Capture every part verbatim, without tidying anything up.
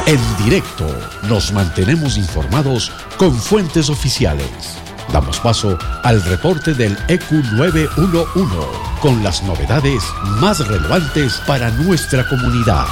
En directo nos mantenemos informados con fuentes oficiales. Damos paso al reporte del E Q nueve uno uno con las novedades más relevantes para nuestra comunidad.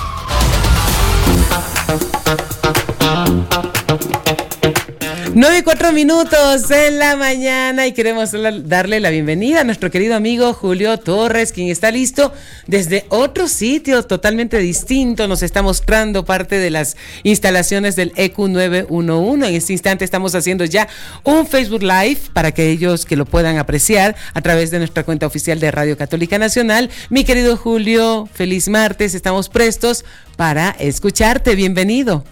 nueve y cuatro minutos en la mañana y queremos darle la bienvenida a nuestro querido amigo Julio Torres, quien está listo desde otro sitio totalmente distinto. Nos está mostrando parte de las instalaciones del E Q nueve uno uno. En este instante estamos haciendo ya un Facebook Live para aquellos que lo puedan apreciar a través de nuestra cuenta oficial de Radio Católica Nacional. Mi querido Julio, feliz martes, estamos prestos para escucharte. Bienvenido.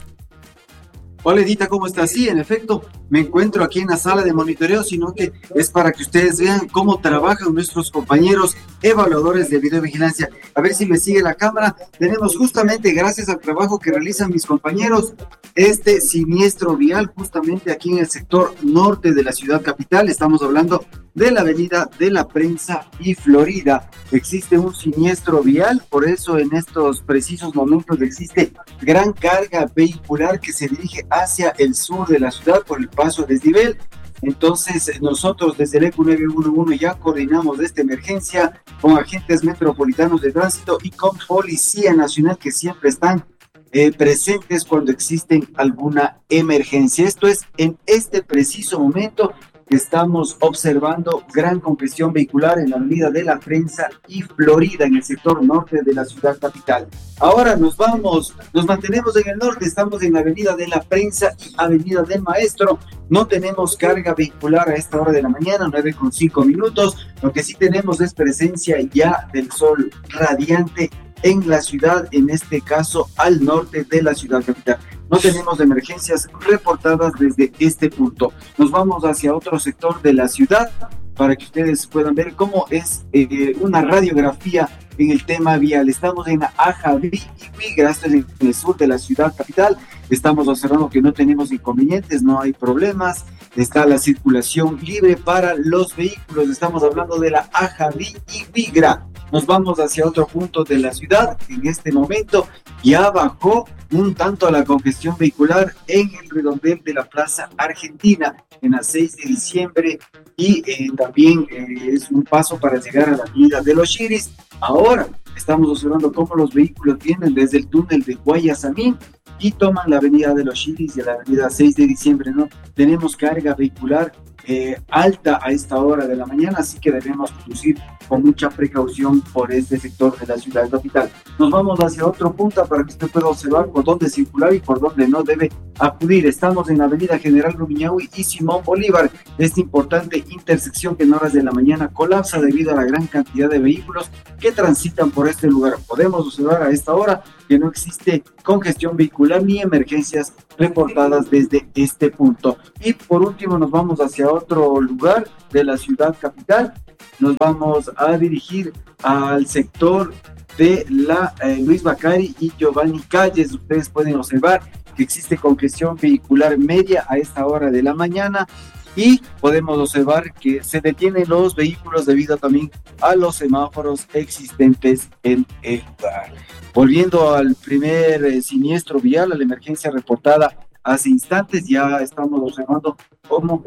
Hola Edita, ¿cómo estás? Sí, en efecto, me encuentro aquí en la sala de monitoreo, sino que es para que ustedes vean cómo trabajan nuestros compañeros evaluadores de videovigilancia. A ver si me sigue la cámara. Tenemos justamente, gracias al trabajo que realizan mis compañeros, este siniestro vial justamente aquí en el sector norte de la ciudad capital. Estamos hablando de la avenida de la Prensa y Florida. Existe un siniestro vial, por eso en estos precisos momentos existe gran carga vehicular que se dirige hacia el sur de la ciudad por el paso a desnivel. Entonces nosotros desde el E Q nueve uno uno ya coordinamos esta emergencia con agentes metropolitanos de tránsito y con Policía Nacional, que siempre están eh, presentes cuando existen alguna emergencia. Esto es en este preciso momento que estamos observando gran congestión vehicular en la avenida de la Prensa y Florida, en el sector norte de la ciudad capital. Ahora nos vamos, nos mantenemos en el norte, estamos en la avenida de la Prensa y avenida del Maestro. No tenemos carga vehicular a esta hora de la mañana, nueve con cinco minutos. Lo que sí tenemos es presencia ya del sol radiante en la ciudad, en este caso al norte de la ciudad capital. No tenemos emergencias reportadas desde este punto. Nos vamos hacia otro sector de la ciudad para que ustedes puedan ver cómo es eh, una radiografía en el tema vial. Estamos en la Ajaví y Vigra, esto es en el sur de la ciudad capital. Estamos observando que no tenemos inconvenientes, no hay problemas. Está la circulación libre para los vehículos. Estamos hablando de la Ajaví y Vigra. Nos vamos hacia otro punto de la ciudad. En este momento ya bajó un tanto la congestión vehicular en el redondel de la Plaza Argentina, en la seis de diciembre, y eh, también eh, es un paso para llegar a la avenida de los Chiris. Ahora estamos observando cómo los vehículos vienen desde el túnel de Guayasamín y toman la avenida de los Chiris y la avenida seis de diciembre, ¿no? Tenemos carga vehicular eh, alta a esta hora de la mañana, así que debemos conducir con mucha precaución por este sector de la ciudad capital. Nos vamos hacia otro punto para que usted pueda observar por dónde circular y por dónde no debe acudir. Estamos en la avenida General Rumiñahui y Simón Bolívar. Esta importante intersección que en horas de la mañana colapsa debido a la gran cantidad de vehículos que transitan por este lugar. Podemos observar a esta hora que no existe congestión vehicular ni emergencias reportadas desde este punto. Y por último nos vamos hacia otro lugar de la ciudad capital. Nos vamos a dirigir al sector de la eh, Luis Bacari y Giovanni Calles. Ustedes pueden observar que existe congestión vehicular media a esta hora de la mañana y podemos observar que se detienen los vehículos debido también a los semáforos existentes en el lugar. Volviendo al primer eh, siniestro vial, a la emergencia reportada hace instantes, ya estamos observando cómo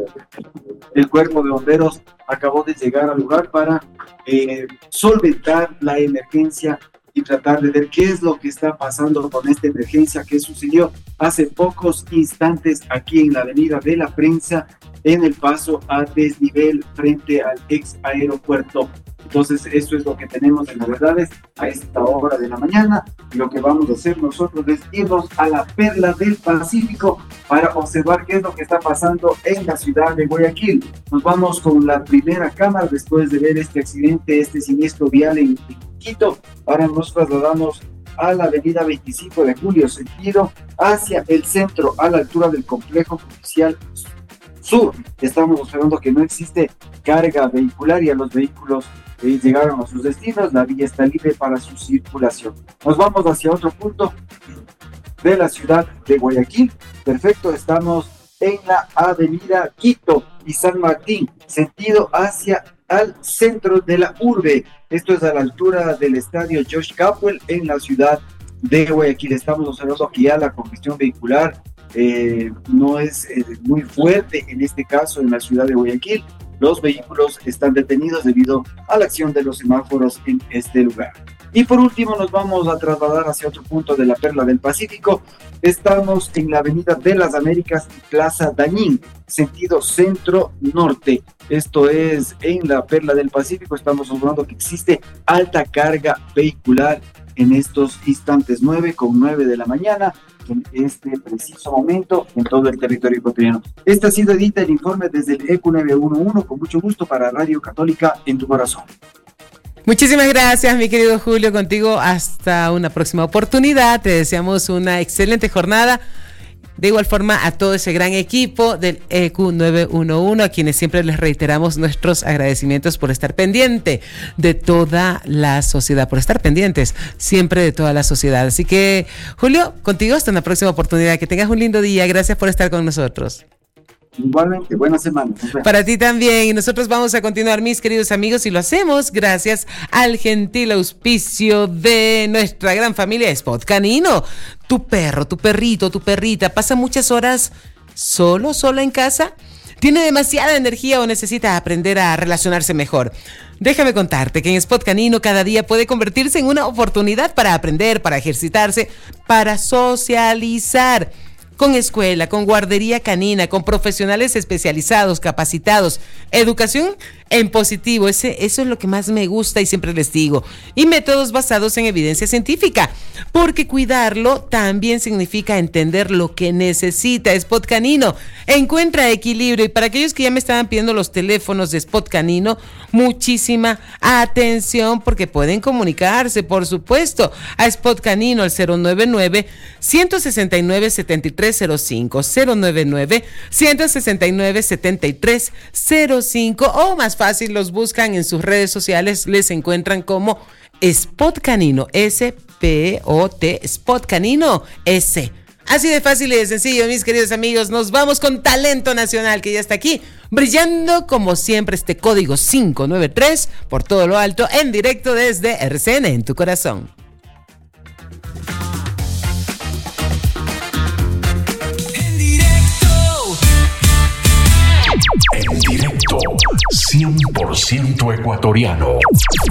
el cuerpo de bomberos acabó de llegar al lugar para eh, solventar la emergencia y tratar de ver qué es lo que está pasando con esta emergencia que sucedió hace pocos instantes aquí en la avenida de la Prensa, en el paso a desnivel frente al ex aeropuerto. Entonces, eso es lo que tenemos en novedades a esta hora de la mañana. Y lo que vamos a hacer nosotros es irnos a la Perla del Pacífico para observar qué es lo que está pasando en la ciudad de Guayaquil. Nos vamos con la primera cámara después de ver este accidente, este siniestro vial en Quito. Ahora nos trasladamos a la avenida veinticinco de julio, sentido hacia el centro, a la altura del complejo judicial sur. Estamos observando que no existe carga vehicular y a los vehículos eh, llegaron a sus destinos. La vía está libre para su circulación. Nos vamos hacia otro punto de la ciudad de Guayaquil. Perfecto, estamos en la avenida Quito y San Martín, sentido hacia al centro de la urbe. Esto es a la altura del estadio Josh Capwell en la ciudad de Guayaquil. Estamos observando que ya la congestión vehicular eh, no es eh, muy fuerte en este caso en la ciudad de Guayaquil. Los vehículos están detenidos debido a la acción de los semáforos en este lugar. Y por último nos vamos a trasladar hacia otro punto de la Perla del Pacífico. Estamos en la Avenida de las Américas y Plaza Dañín, sentido centro-norte. Esto es en la Perla del Pacífico. Estamos observando que existe alta carga vehicular en estos instantes, nueve con nueve de la mañana, en este preciso momento en todo el territorio ecuatoriano. Este ha sido Edita, el informe desde el E Q nueve uno uno, con mucho gusto para Radio Católica en tu corazón. Muchísimas gracias, mi querido Julio, contigo hasta una próxima oportunidad. Te deseamos una excelente jornada. De igual forma a todo ese gran equipo del E Q nueve uno uno, a quienes siempre les reiteramos nuestros agradecimientos por estar pendiente de toda la sociedad, por estar pendientes siempre de toda la sociedad. Así que, Julio, contigo hasta una próxima oportunidad. Que tengas un lindo día. Gracias por estar con nosotros. Igualmente, buena semana. Para ti también. Y nosotros vamos a continuar, mis queridos amigos, y lo hacemos gracias al gentil auspicio de nuestra gran familia Spot Canino. Tu perro, tu perrito, tu perrita pasa muchas horas solo, sola en casa. ¿Tiene demasiada energía o necesita aprender a relacionarse mejor? Déjame contarte que en Spot Canino cada día puede convertirse en una oportunidad para aprender, para ejercitarse, para socializar. Con escuela, con guardería canina, con profesionales especializados, capacitados, educación en positivo, ese, eso es lo que más me gusta y siempre les digo, y métodos basados en evidencia científica, porque cuidarlo también significa entender lo que necesita. Spot Canino encuentra equilibrio, y para aquellos que ya me estaban pidiendo los teléfonos de Spot Canino, muchísima atención, porque pueden comunicarse, por supuesto, a Spot Canino al cero nueve nueve, uno seis nueve, siete tres cero cinco, cero nueve nueve, uno seis nueve, siete tres cero cinco, o más fácil, los buscan en sus redes sociales, les encuentran como Spot Canino, S P O T, Spot Canino S. Así de fácil y de sencillo, mis queridos amigos. Nos vamos con talento nacional, que ya está aquí, brillando como siempre este código cinco nueve tres por todo lo alto, en directo desde R C N en tu corazón. En directo, cien por ciento ecuatoriano.